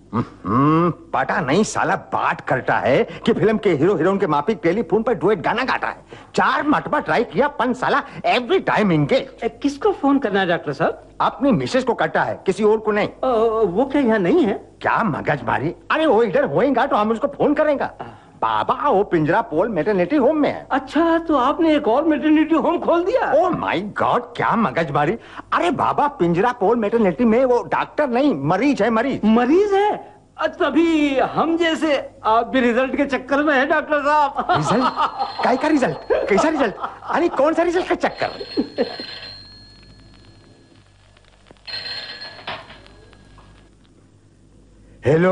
पता नहीं साला बात करता है कि फिल्म के हीरो हीरोइन के माफिक टेलीफोन पर डुएट गाना गाता है। 4 मरतबा ट्राई किया पन साला एवरी टाइम एंगेज। किसको फोन करना है डॉक्टर साहब? अपनी मिसेस को करता है, किसी और को नहीं। वो क्या यहाँ नहीं है? क्या मगज मारी। अरे वो इधर होएगा तो हम उसको फोन करेंगे। बाबा वो पिंजरा पोल मैटरनिटी होम में है। अच्छा, तो आपने एक और मैटरनिटी होम खोल दिया? ओह माय गॉड, क्या मगज मारी। अरे बाबा पिंजरा पोल मैटरनिटी में वो डॉक्टर नहीं, मरीज है। मरीज है? तभी हम जैसे आप भी रिजल्ट के चक्कर में है डॉक्टर साहब। रिजल्ट? काय का रिजल्ट? कैसा रिजल्ट? अरे कौन सा रिजल्ट का चक्कर? हेलो,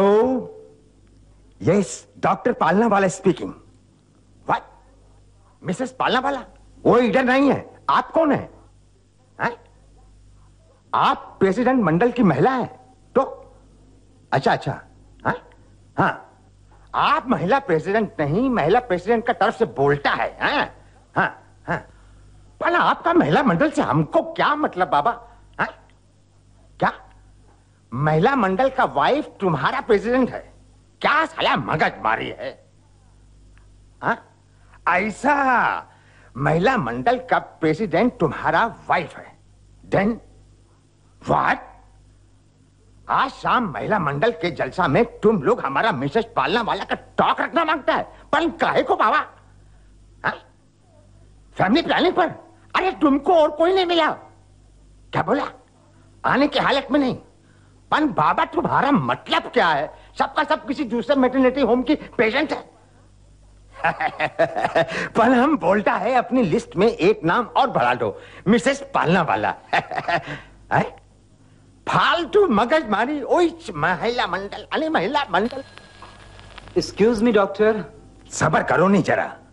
यस डॉक्टर पालना वाला स्पीकिंग। व्हाट? मिसेस पालना वाला? वो इधर नहीं है। आप कौन है? आप प्रेसिडेंट मंडल की महिला है तो? अच्छा हाँ, आप महिला प्रेसिडेंट नहीं, महिला प्रेसिडेंट का तरफ से बोलता है। हाँ पर आपका महिला मंडल से हमको क्या मतलब बाबा? क्या महिला मंडल का वाइफ तुम्हारा प्रेसिडेंट है? क्या साला मगज मारी है? ऐसा महिला मंडल का प्रेसिडेंट तुम्हारा वाइफ है? Then what? आज शाम महिला मंडल के जलसा में तुम लोग हमारा मिसेस पालना वाला का टॉक रखना मांगता है, पर काहे को बाबा? फैमिली प्लानिंग पर? अरे तुमको और कोई नहीं मिला? क्या बोला? आने की हालत में नहीं। पर बाबा तुम्हारा मतलब क्या है? सबका सब किसी दूसरे मैटरनिटी होम की पेशेंट है। पर हम बोलता है अपनी लिस्ट में एक नाम और बढ़ा दो, मिसेस पालना वाला। फालतू मगज मारी। ओए महिला मंडल, अरे महिला मंडल। Excuse me doctor. सबर करो नहीं जरा।